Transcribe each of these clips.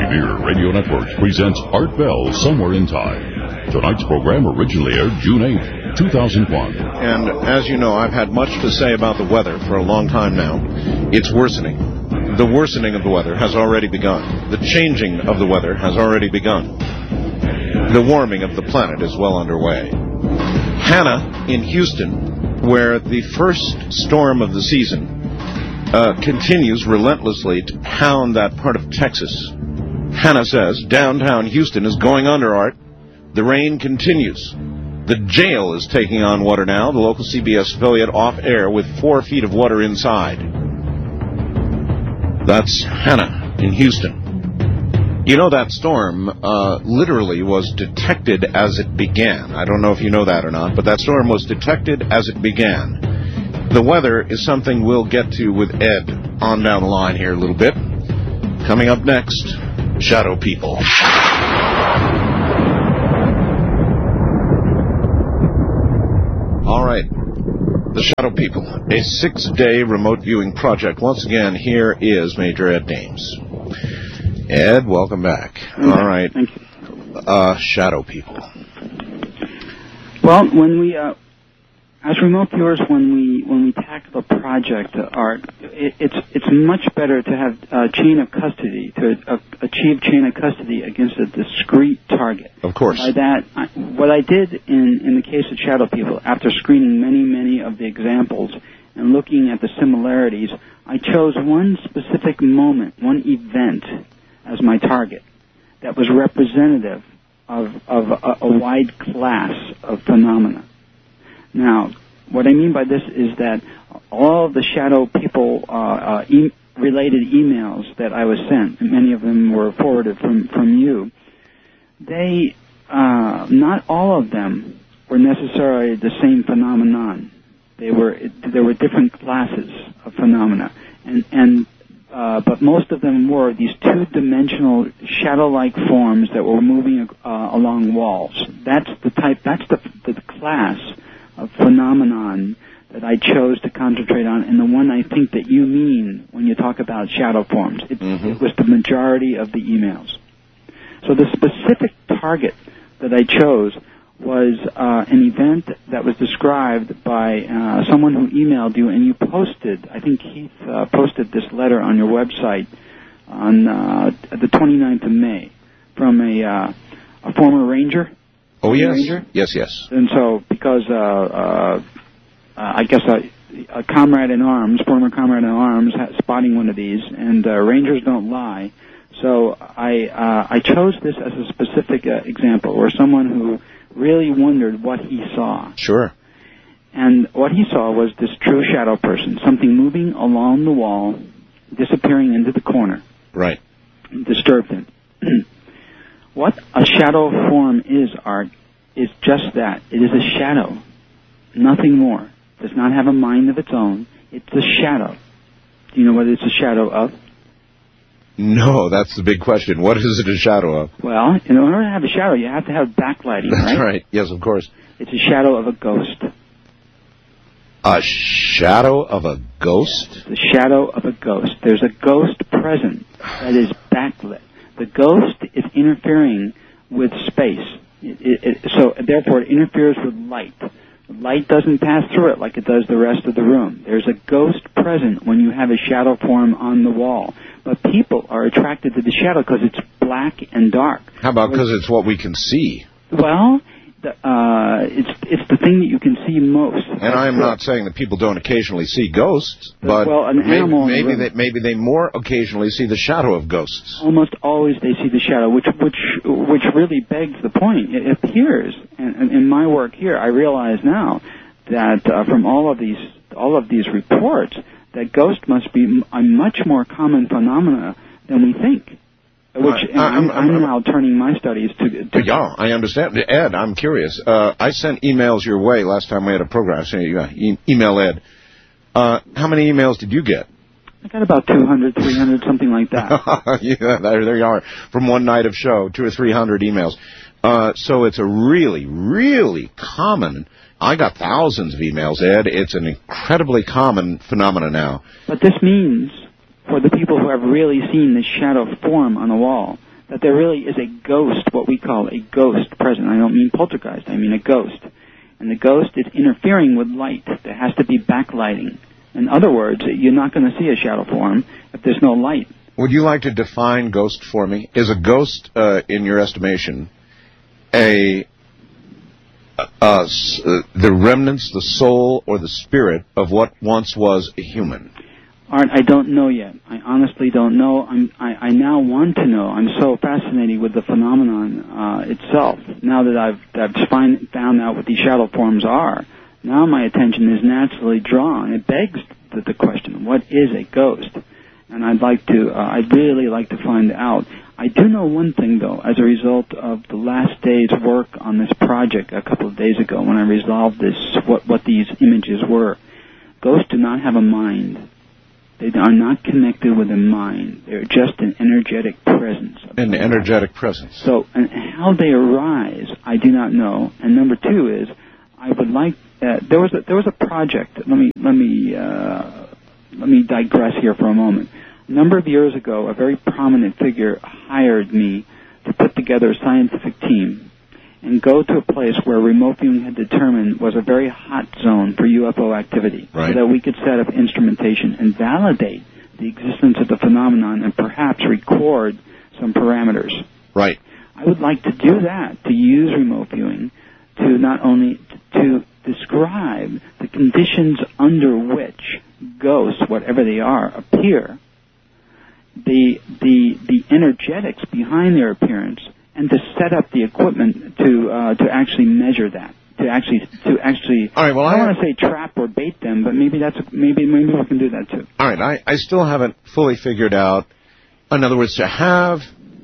Revere Radio Networks presents Art Bell Somewhere in Time. Tonight's program originally aired June 8, 2001. And as you know, I've had much to say about the weather for a long time now. It's worsening. The worsening of the weather has already begun. The changing of the weather has already begun. The warming of the planet is well underway. Hannah in Houston, where the first storm of the season continues relentlessly to pound that part of Texas. Hannah says, downtown Houston is going under, Art. The rain continues. The jail is taking on water now, the local CBS affiliate off air with 4 feet of water inside. That's Hannah in Houston. You know, that storm literally was detected as it began. I don't know if you know that or not, but that storm was detected as it began. The weather is something we'll get to with Ed on down the line here a little bit. Coming up next, Shadow People. All right, the Shadow People, a 6-day remote viewing project. Once again, here is Major Ed Dames. Ed, welcome back. All right. Thank you. Shadow People. Well, when we, as remote viewers, when we tackle a project, Art, it's much better to have a chain of custody, to achieve chain of custody against a discrete target. Of course. By that, what I did in the case of Shadow People, after screening many of the examples and looking at the similarities, I chose one specific moment, one event, as my target that was representative of a wide class of phenomena. Now, what I mean by this is that all of the Shadow People related emails that I was sent, and many of them were forwarded from you, they, not all of them were necessarily the same phenomenon. There were different classes of phenomena, but most of them were these two-dimensional shadow-like forms that were moving along walls. That's the class of phenomenon that I chose to concentrate on, and the one I think that you mean when you talk about shadow forms. It was the majority of the emails. So the specific target that I chose was an event that was described by someone who emailed you, and you posted, I think Keith posted this letter on your website on the 29th of May from a former ranger. Oh, yes. Ranger. Yes. And so, because I guess a comrade in arms, former comrade in arms, spotting one of these, and rangers don't lie. So I chose this as a specific example, or someone who really wondered what he saw. Sure. And what he saw was this true shadow person, something moving along the wall, disappearing into the corner. Right. Disturbed him. What a shadow form is, Art, is just that. It is a shadow. Nothing more. It does not have a mind of its own. It's a shadow. Do you know what it's a shadow of? No, that's the big question. What is it a shadow of? Well, in order to have a shadow, you have to have backlighting, right? That's right. Yes, of course. It's a shadow of a ghost. A shadow of a ghost? The shadow of a ghost. There's a ghost present that is backlit. The ghost is interfering with space. So, therefore, it interferes with light. Light doesn't pass through it like it does the rest of the room. There's a ghost present when you have a shadow form on the wall. But people are attracted to the shadow because it's black and dark. How about because it's what we can see? Well, it's the thing that you can see most. And I'm not saying that people don't occasionally see ghosts, but maybe they more occasionally see the shadow of ghosts. Almost always they see the shadow, which really begs the point. It appears, and in my work here, I realize now that from all of these reports, that ghost must be a much more common phenomena than we think. I'm now turning my studies to... Yeah, I understand. Ed, I'm curious. I sent emails your way last time we had a program. I sent you email Ed. How many emails did you get? I got about 200, 300, something like that. Yeah, there you are. From one night of show, 200 or 300 emails. So it's a really, really common... I got thousands of emails, Ed. It's an incredibly common phenomenon now. But this means, for the people who have really seen the shadow form on the wall, that there really is a ghost, what we call a ghost present. I don't mean poltergeist, I mean a ghost. And the ghost is interfering with light. There has to be backlighting. In other words, you're not going to see a shadow form if there's no light. Would you like to define ghost for me? Is a ghost, in your estimation, the remnants, the soul, or the spirit of what once was a human? Art, I don't know yet. I honestly don't know. I now want to know. I'm so fascinated with the phenomenon itself. Now that I've found out what these shadow forms are, now my attention is naturally drawn. It begs the question, what is a ghost? And I'd really like to find out. I do know one thing, though, as a result of the last day's work on this project a couple of days ago when I resolved this, what these images were. Ghosts do not have a mind. They are not connected with a mind. They're just an energetic presence. An energetic presence. So, and how they arise, I do not know. And number two is, I would like there was a project. Let me digress here for a moment. A number of years ago, a very prominent figure hired me to put together a scientific team and go to a place where remote viewing had determined was a very hot zone for UFO activity, right, so that we could set up instrumentation and validate the existence of the phenomenon and perhaps record some parameters. Right. I would like to do that, to use remote viewing to not only to describe the conditions under which ghosts, whatever they are, appear, the energetics behind their appearance, and to set up the equipment to actually measure that, to actually. All right. Well, I don't want to say trap or bait them, but maybe maybe we can do that too. All right. I still haven't fully figured out. In other words, to have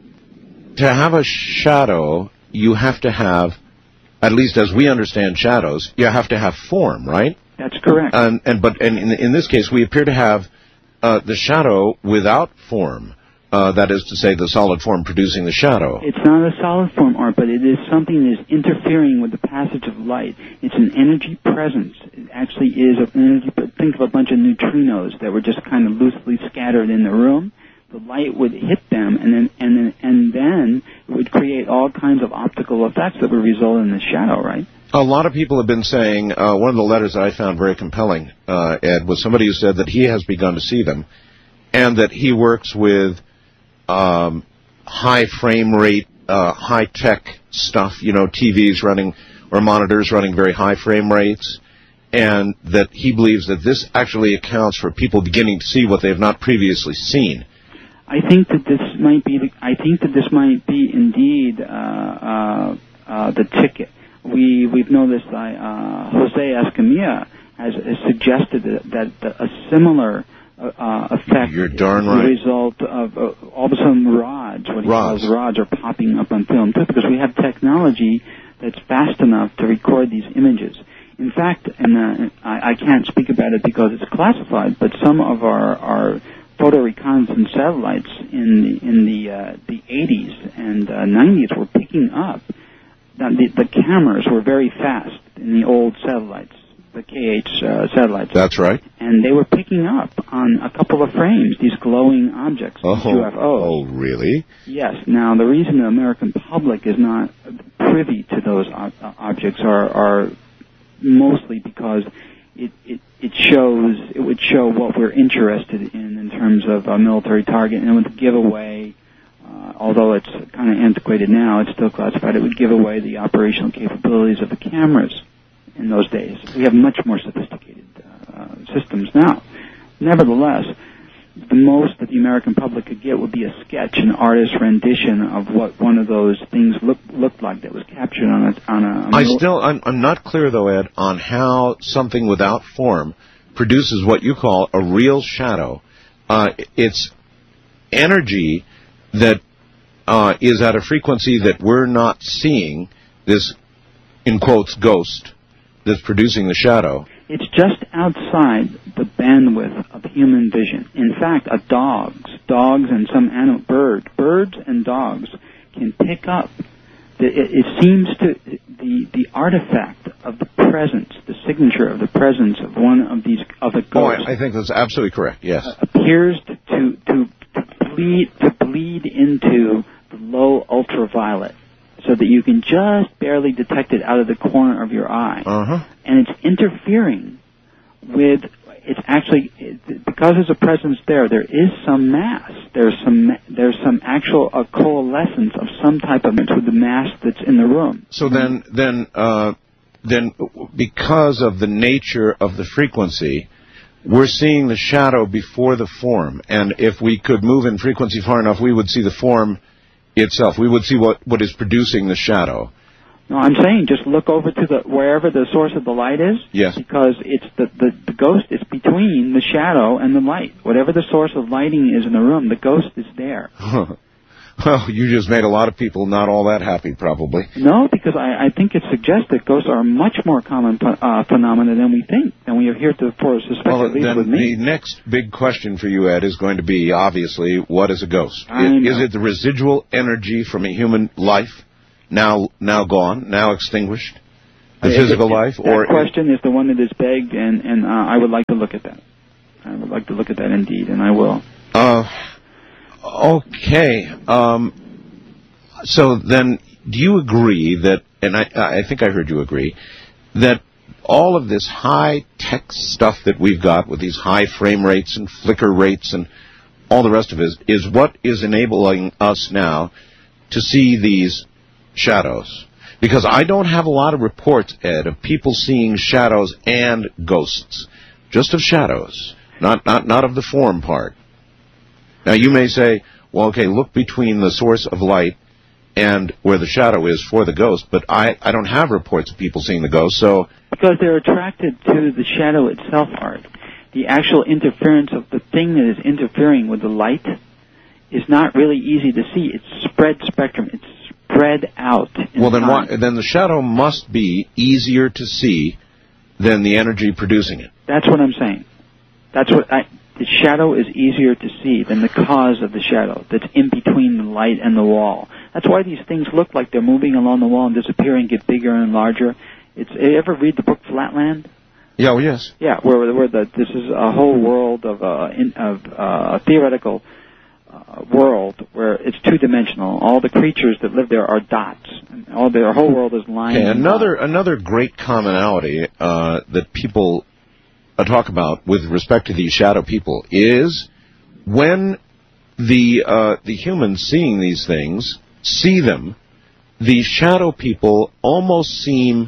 a shadow, you have to have, at least as we understand shadows, you have to have form, right? That's correct. And in this case, we appear to have the shadow without form. That is to say, the solid form producing the shadow. It's not a solid form, Art, but it is something that is interfering with the passage of light. It's an energy presence. It actually is an energy. Think of a bunch of neutrinos that were just kind of loosely scattered in the room. The light would hit them, and then it would create all kinds of optical effects that would result in the shadow, right? A lot of people have been saying, one of the letters that I found very compelling, Ed, was somebody who said that he has begun to see them, and that he works with high frame rate, high-tech stuff, TVs running, or monitors running very high frame rates, and that he believes that this actually accounts for people beginning to see what they have not previously seen. I think that this might be indeed the ticket. We've noticed Jose Escamilla has suggested that a similar effect You're darn is right. the result of all of a sudden rods are popping up on film too, because we have technology that's fast enough to record these images. In fact, I can't speak about it because it's classified, but some of our photo reconnaissance satellites in the 80s and 90s were picking up. The cameras were very fast in the old satellites, the KH satellites. That's right. And they were picking up on a couple of frames, these glowing objects, UFOs. Oh, really? Yes. Now, the reason the American public is not privy to those objects are mostly because it would show what we're interested in terms of a military target, and it would give away, although it's kind of antiquated now, it's still classified, it would give away the operational capabilities of the cameras in those days. We have much more sophisticated systems now. Nevertheless, the most that the American public could get would be a sketch, an artist's rendition of what one of those things looked like that was captured on a I'm not clear, though, Ed, on how something without form produces what you call a real shadow. It's energy that is at a frequency that we're not seeing, this, in quotes, ghost that's producing the shadow. It's just outside the bandwidth of human vision. In fact, dogs and some birds and dogs can pick up. It seems to the artifact of the presence, the signature of the presence of one of these of a ghost. I think that's absolutely correct. Yes, appears to bleed into the low ultraviolet, so that you can just barely detect it out of the corner of your eye. And it's interfering with, it's actually, because there's a presence there is some mass. There's some actual coalescence of some type of with the mass that's in the room. So then because of the nature of the frequency, we're seeing the shadow before the form. And if we could move in frequency far enough, we would see the form itself. We would see what is producing the shadow. No, I'm saying just look over to wherever the source of the light is. Yes. Because it's the ghost is between the shadow and the light. Whatever the source of lighting is in the room, the ghost is there. Well, you just made a lot of people not all that happy, probably. No, because I think it suggests that ghosts are a much more common phenomena than we think, than we are heretofore suspect, at least with me. The next big question for you, Ed, is going to be, obviously, what is a ghost? Is it the residual energy from a human life, now gone, now extinguished? The physical life? That question is the one that is begged, and I would like to look at that. I would like to look at that indeed, and I will. Okay. So then, do you agree that, and I think I heard you agree, that all of this high-tech stuff that we've got with these high frame rates and flicker rates and all the rest of it is what is enabling us now to see these shadows? Because I don't have a lot of reports, Ed, of people seeing shadows and ghosts. Just of shadows, not of the form part. Now, you may say, well, okay, look between the source of light and where the shadow is for the ghost, but I don't have reports of people seeing the ghost, so... Because they're attracted to the shadow itself, Art. The actual interference of the thing that is interfering with the light is not really easy to see. It's spread spectrum. It's spread out. Well, then the shadow must be easier to see than the energy producing it. That's what I'm saying. The shadow is easier to see than the cause of the shadow that's in between the light and the wall. That's why these things look like they're moving along the wall and disappearing, get bigger and larger. You ever read the book Flatland? Yeah, well, yes. Yeah, where this is a whole world of a theoretical world where it's two-dimensional. All the creatures that live there are dots. And their whole world is lines. Okay, another great commonality that people talk about with respect to these shadow people is when the humans seeing these things see them, the shadow people almost seem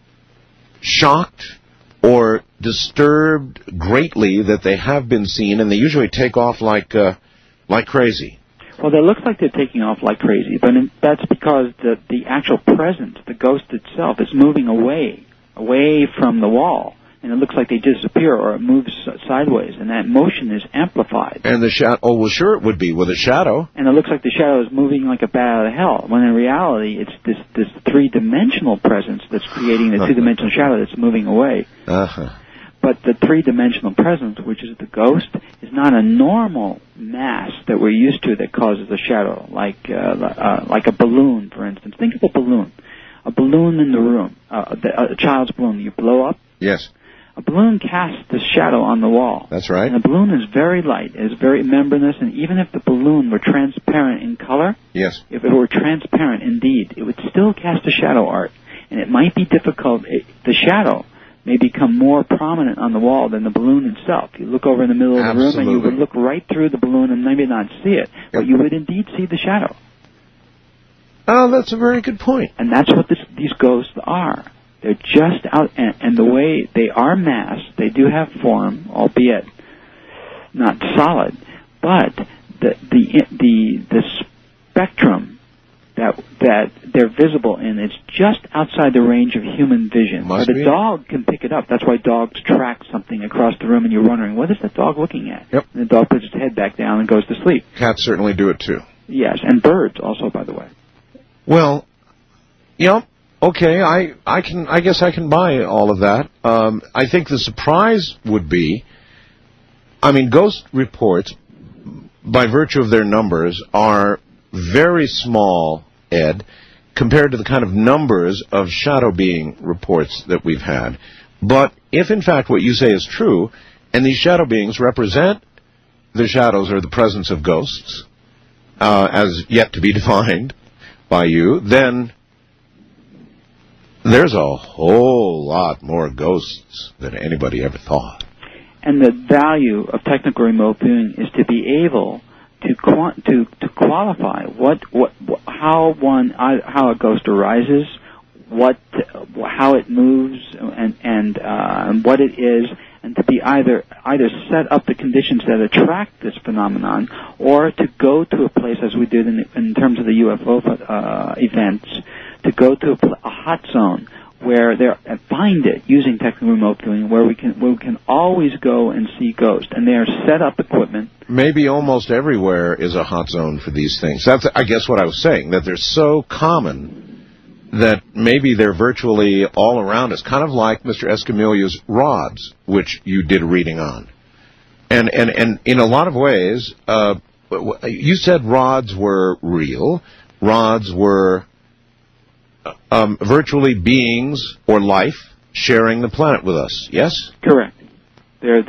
shocked or disturbed greatly that they have been seen, and they usually take off like crazy. Well, it looks like they're taking off like crazy, but that's because the actual presence, the ghost itself, is moving away from the wall. And it looks like they disappear or it moves sideways, and that motion is amplified. And the shadow, oh, well, sure it would be with a shadow. And it looks like the shadow is moving like a bat out of hell, when in reality it's this three-dimensional presence that's creating the two-dimensional shadow that's moving away. But the three-dimensional presence, which is the ghost, is not a normal mass that we're used to that causes a shadow, like a balloon, for instance. Think of a balloon in the room, a child's balloon. You blow up. Yes. A balloon casts the shadow on the wall. That's right. And the balloon is very light, is very membranous, and even if the balloon were transparent in color, yes, if it were transparent indeed, it would still cast a shadow, Art. And it might be difficult. The shadow may become more prominent on the wall than the balloon itself. You look over in the middle of the room and you would look right through the balloon and maybe not see it, but you would indeed see the shadow. Oh, that's a very good point. And that's what these ghosts are. They're just out, and the way they are mass, they do have form, albeit not solid, but the spectrum that they're visible in is just outside the range of human vision. But a dog can pick it up. That's why dogs track something across the room, and you're wondering, what is that dog looking at? Yep. And the dog puts its head back down and goes to sleep. Cats certainly do it too. Yes, and birds also, by the way. Well, yeah. Okay, I guess I can buy all of that. I think the surprise would be, ghost reports, by virtue of their numbers, are very small, Ed, compared to the kind of numbers of shadow being reports that we've had. But if, in fact, what you say is true, and these shadow beings represent the shadows or the presence of ghosts, as yet to be defined by you, then there's a whole lot more ghosts than anybody ever thought. And the value of technical remote viewing is to be able to qualify how a ghost arises, how it moves, and what it is, and to be either set up the conditions that attract this phenomenon, or to go to a place, as we did in terms of the UFO events, to go to a hot zone where find it using technical remote viewing, where we can always go and see ghosts, and they are set up equipment. Maybe almost everywhere is a hot zone for these things. That's, I guess, what I was saying, that they're so common that maybe they're virtually all around us, kind of like Mr. Escamilla's rods, which you did a reading on. And in a lot of ways, you said rods were real. Rods were virtually beings or life sharing the planet with us, yes? Correct. They're